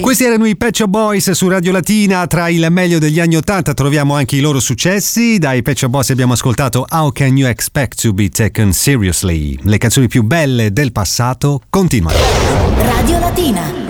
Questi erano i Pet Shop Boys su Radio Latina. Tra il meglio degli anni 80 troviamo anche i loro successi. Dai Pet Shop Boys abbiamo ascoltato How Can You Expect to Be Taken Seriously? Le canzoni più belle del passato continuano. Radio Latina.